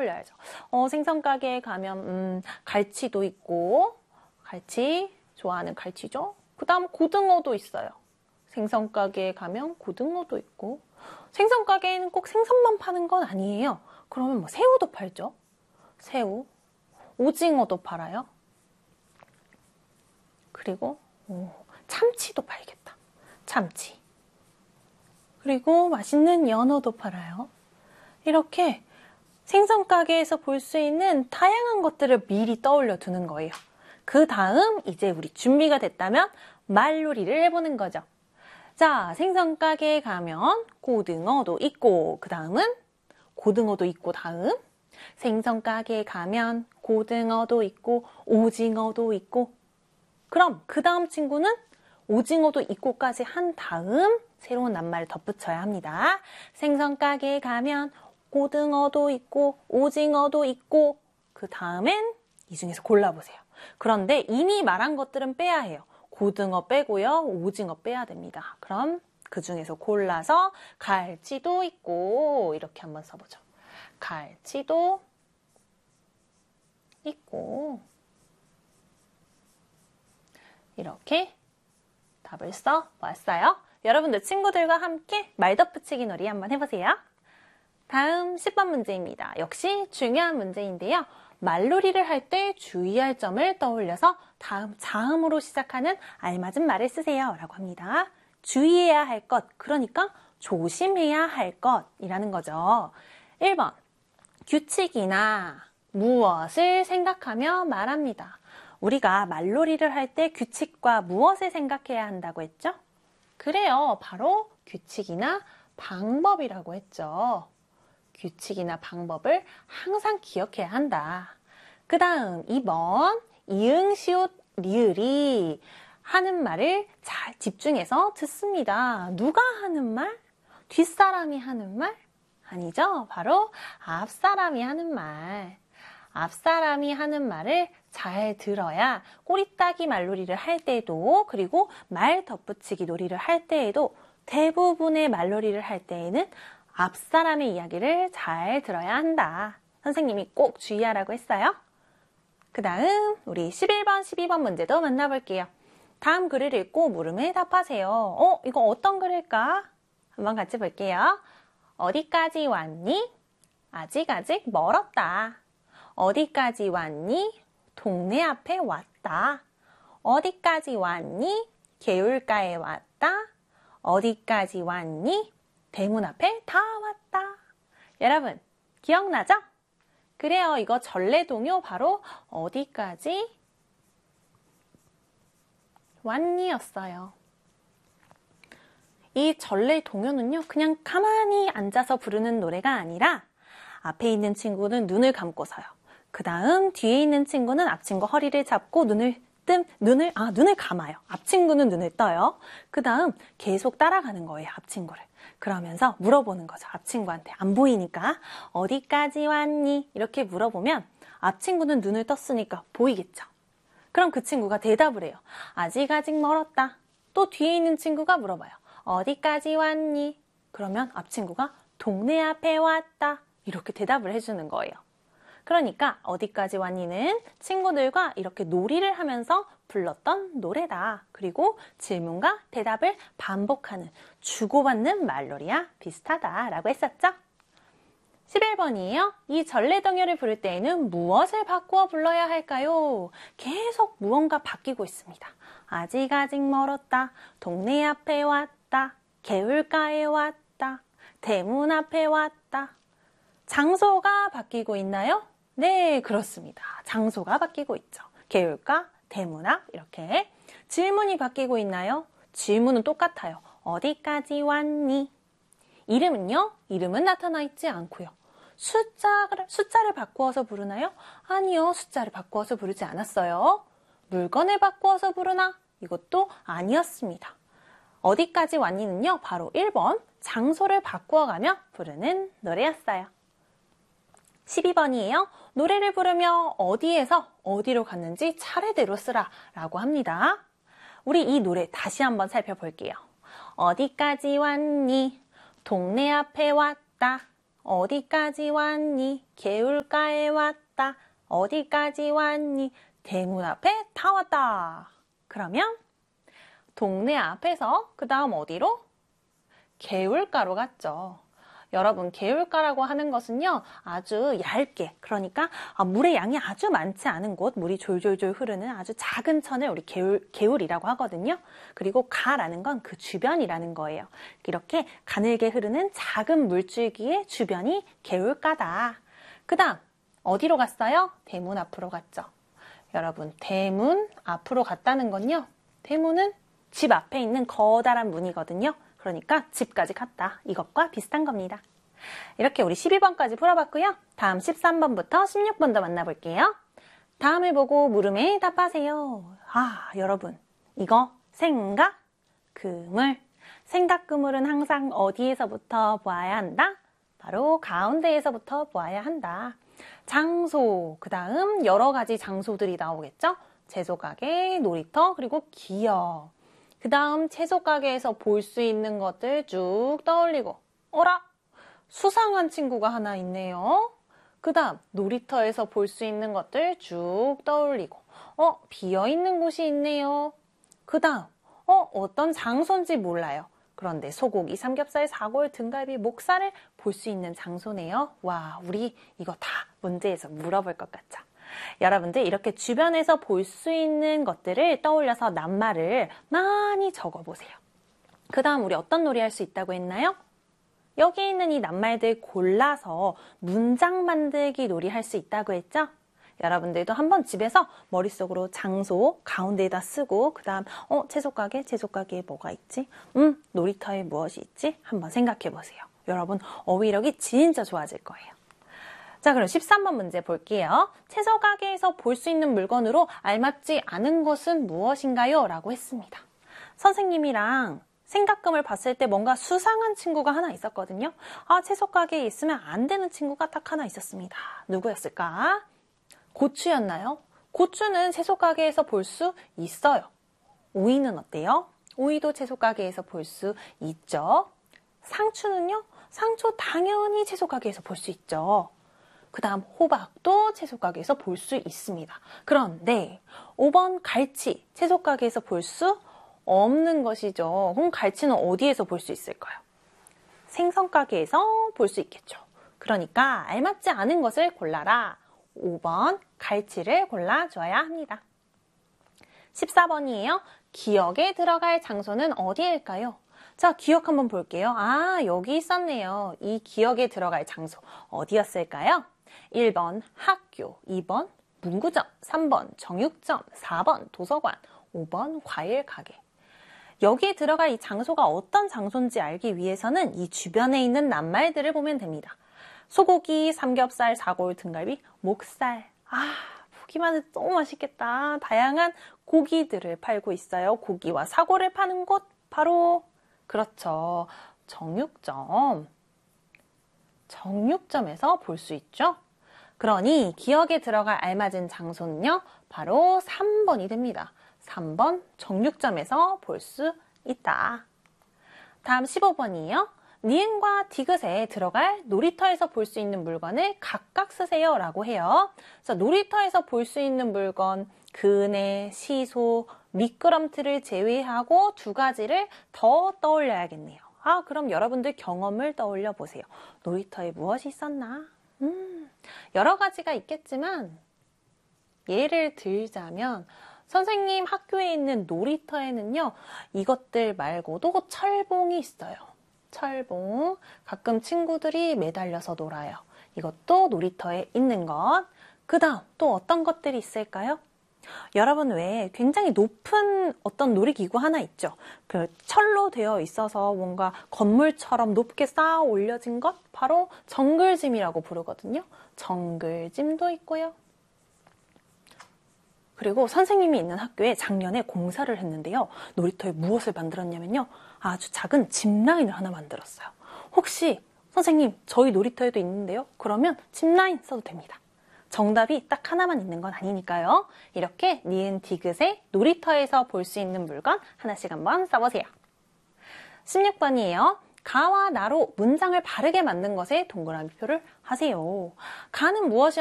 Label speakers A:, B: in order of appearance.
A: 떠올려야죠. 생선 가게에 가면 갈치도 있고, 갈치 좋아하는 갈치죠. 그 다음 고등어도 있어요. 생선 가게에 가면 고등어도 있고, 생선 가게에는 꼭 생선만 파는 건 아니에요. 그러면 뭐 새우도 팔죠. 새우, 오징어도 팔아요. 그리고 참치도 팔겠다. 참치. 그리고 맛있는 연어도 팔아요. 이렇게 생선 가게에서 볼 수 있는 다양한 것들을 미리 떠올려 두는 거예요. 그 다음 이제 우리 준비가 됐다면 말놀이를 해보는 거죠. 자, 생선 가게에 가면 고등어도 있고, 그 다음은 고등어도 있고, 다음 생선 가게에 가면 고등어도 있고, 오징어도 있고, 그럼 그 다음 친구는 오징어도 있고까지 한 다음 새로운 낱말을 덧붙여야 합니다. 생선 가게에 가면 고등어도 있고 오징어도 있고 그 다음엔 이 중에서 골라보세요. 그런데 이미 말한 것들은 빼야 해요. 고등어 빼고요. 오징어 빼야 됩니다. 그럼 그 중에서 골라서 갈치도 있고 이렇게 한번 써보죠. 갈치도 있고 이렇게 답을 써보았어요. 여러분들 친구들과 함께 말 덧붙이기 놀이 한번 해보세요. 다음 10번 문제입니다. 역시 중요한 문제인데요. 말놀이를 할 때 주의할 점을 떠올려서 다음 자음으로 시작하는 알맞은 말을 쓰세요 라고 합니다. 주의해야 할 것, 그러니까 조심해야 할 것이라는 거죠. 1번, 규칙이나 무엇을 생각하며 말합니다. 우리가 말놀이를 할 때 규칙과 무엇을 생각해야 한다고 했죠? 그래요. 바로 규칙이나 방법이라고 했죠. 규칙이나 방법을 항상 기억해야 한다. 그 다음 2번 이응, 시옷, 리을이 하는 말을 잘 집중해서 듣습니다. 누가 하는 말? 뒷사람이 하는 말? 아니죠. 바로 앞사람이 하는 말. 앞사람이 하는 말을 잘 들어야 꼬리따기 말놀이를 할 때에도 그리고 말 덧붙이기 놀이를 할 때에도 대부분의 말놀이를 할 때에는 앞사람의 이야기를 잘 들어야 한다. 선생님이 꼭 주의하라고 했어요. 그 다음 우리 11번, 12번 문제도 만나볼게요. 다음 글을 읽고 물음에 답하세요. 이거 어떤 글일까? 한번 같이 볼게요. 어디까지 왔니? 아직 멀었다. 어디까지 왔니? 동네 앞에 왔다. 어디까지 왔니? 개울가에 왔다. 어디까지 왔니? 대문 앞에 다 왔다. 여러분 기억나죠? 그래요. 이거 전래동요 바로 어디까지 왔니였어요. 이 전래동요는요 그냥 가만히 앉아서 부르는 노래가 아니라 앞에 있는 친구는 눈을 감고서요. 그 다음 뒤에 있는 친구는 앞친구 허리를 잡고 눈을 감아요. 앞친구는 눈을 떠요. 그 다음 계속 따라가는 거예요. 앞친구를. 그러면서 물어보는 거죠. 앞친구한테 안 보이니까 어디까지 왔니? 이렇게 물어보면 앞친구는 눈을 떴으니까 보이겠죠. 그럼 그 친구가 대답을 해요. 아직 멀었다. 또 뒤에 있는 친구가 물어봐요. 어디까지 왔니? 그러면 앞친구가 동네 앞에 왔다. 이렇게 대답을 해주는 거예요. 그러니까 어디까지 왔니는 친구들과 이렇게 놀이를 하면서 불렀던 노래다. 그리고 질문과 대답을 반복하는 주고받는 말놀이와 비슷하다라고 했었죠? 11번이에요. 이 전래동요를 부를 때에는 무엇을 바꾸어 불러야 할까요? 계속 무언가 바뀌고 있습니다. 아직 멀었다. 동네 앞에 왔다. 개울가에 왔다. 대문 앞에 왔다. 장소가 바뀌고 있나요? 네, 그렇습니다. 장소가 바뀌고 있죠. 개울가, 대문 앞 이렇게. 질문이 바뀌고 있나요? 질문은 똑같아요. 어디까지 왔니? 이름은요? 이름은 나타나 있지 않고요. 숫자를 바꾸어서 부르나요? 아니요, 숫자를 바꾸어서 부르지 않았어요. 물건을 바꾸어서 부르나? 이것도 아니었습니다. 어디까지 왔니는요? 바로 1번 장소를 바꾸어가며 부르는 노래였어요. 12번이에요. 노래를 부르며 어디에서 어디로 갔는지 차례대로 쓰라 라고 합니다. 우리 이 노래 다시 한번 살펴볼게요. 어디까지 왔니? 동네 앞에 왔다. 어디까지 왔니? 개울가에 왔다. 어디까지 왔니? 대문 앞에 다 왔다. 그러면 동네 앞에서 그 다음 어디로? 개울가로 갔죠. 여러분, 개울가라고 하는 것은요, 아주 얇게, 그러니까 물의 양이 아주 많지 않은 곳, 물이 졸졸졸 흐르는 아주 작은 천을 우리 개울이라고 하거든요. 그리고 가라는 건 그 주변이라는 거예요. 이렇게 가늘게 흐르는 작은 물줄기의 주변이 개울가다. 그 다음, 어디로 갔어요? 대문 앞으로 갔죠. 여러분, 대문 앞으로 갔다는 건요, 대문은 집 앞에 있는 커다란 문이거든요. 그러니까 집까지 갔다. 이것과 비슷한 겁니다. 이렇게 우리 12번까지 풀어봤고요. 다음 13번부터 16번도 만나볼게요. 다음을 보고 물음에 답하세요. 여러분, 이거 생각, 그물. 생각, 그물은 항상 어디에서부터 보아야 한다? 바로 가운데에서부터 보아야 한다. 장소, 그 다음 여러 가지 장소들이 나오겠죠? 채소가게, 놀이터, 그리고 기업. 그 다음 채소가게에서 볼 수 있는 것들 쭉 떠올리고, 어라? 수상한 친구가 하나 있네요. 그 다음 놀이터에서 볼 수 있는 것들 쭉 떠올리고, 비어있는 곳이 있네요. 그 다음 어떤 장소인지 몰라요. 그런데 소고기, 삼겹살, 사골, 등갈비, 목살을 볼 수 있는 장소네요. 와, 우리 이거 다 문제에서 물어볼 것 같죠? 여러분들 이렇게 주변에서 볼 수 있는 것들을 떠올려서 낱말을 많이 적어보세요. 그 다음 우리 어떤 놀이 할 수 있다고 했나요? 여기 있는 이 낱말들 골라서 문장 만들기 놀이 할 수 있다고 했죠? 여러분들도 한번 집에서 머릿속으로 장소 가운데에다 쓰고, 그 다음 채소가게에 뭐가 있지? 놀이터에 무엇이 있지? 한번 생각해 보세요. 여러분 어휘력이 진짜 좋아질 거예요. 자, 그럼 13번 문제 볼게요. 채소 가게에서 볼 수 있는 물건으로 알맞지 않은 것은 무엇인가요? 라고 했습니다. 선생님이랑 생각금을 봤을 때 뭔가 수상한 친구가 하나 있었거든요. 채소 가게에 있으면 안 되는 친구가 딱 하나 있었습니다. 누구였을까? 고추였나요? 고추는 채소 가게에서 볼 수 있어요. 오이는 어때요? 오이도 채소 가게에서 볼 수 있죠. 상추는요? 상추 당연히 채소 가게에서 볼 수 있죠. 그 다음 호박도 채소가게에서 볼 수 있습니다. 그런데 5번 갈치, 채소가게에서 볼 수 없는 것이죠. 그럼 갈치는 어디에서 볼 수 있을까요? 생선가게에서 볼 수 있겠죠. 그러니까 알맞지 않은 것을 골라라. 5번 갈치를 골라줘야 합니다. 14번이에요. 기억에 들어갈 장소는 어디일까요? 자, 기억 한번 볼게요. 여기 있었네요. 이 기억에 들어갈 장소 어디였을까요? 1번 학교, 2번 문구점, 3번 정육점, 4번 도서관, 5번 과일 가게. 여기에 들어갈 이 장소가 어떤 장소인지 알기 위해서는 이 주변에 있는 낱말들을 보면 됩니다. 소고기, 삼겹살, 사골, 등갈비, 목살. 보기만 해도 너무 맛있겠다. 다양한 고기들을 팔고 있어요. 고기와 사골을 파는 곳, 바로 그렇죠. 정육점에서 볼 수 있죠. 그러니 기억에 들어갈 알맞은 장소는요, 바로 3번이 됩니다. 3번 정육점에서 볼 수 있다. 다음 15번이에요. 니은과 디귿에 들어갈 놀이터에서 볼 수 있는 물건을 각각 쓰세요 라고 해요. 그래서 놀이터에서 볼 수 있는 물건, 그네, 시소, 미끄럼틀을 제외하고 두 가지를 더 떠올려야겠네요. 그럼 여러분들 경험을 떠올려 보세요. 놀이터에 무엇이 있었나? 여러 가지가 있겠지만 예를 들자면 선생님 학교에 있는 놀이터에는요, 이것들 말고도 철봉이 있어요. 철봉. 가끔 친구들이 매달려서 놀아요. 이것도 놀이터에 있는 것. 그 다음 또 어떤 것들이 있을까요? 여러분 왜 굉장히 높은 어떤 놀이기구 하나 있죠? 그 철로 되어 있어서 뭔가 건물처럼 높게 쌓아 올려진 것? 바로 정글짐이라고 부르거든요. 정글짐도 있고요. 그리고 선생님이 있는 학교에 작년에 공사를 했는데요. 놀이터에 무엇을 만들었냐면요. 아주 작은 짚라인을 하나 만들었어요. 혹시 선생님 저희 놀이터에도 있는데요. 그러면 짚라인 써도 됩니다. 정답이 딱 하나만 있는 건 아니니까요. 이렇게 니은 디귿에 놀이터에서 볼 수 있는 물건 하나씩 한번 써보세요. 16번이에요. 가와 나로 문장을 바르게 만든 것에 동그라미 표를 하세요. 가는 무엇이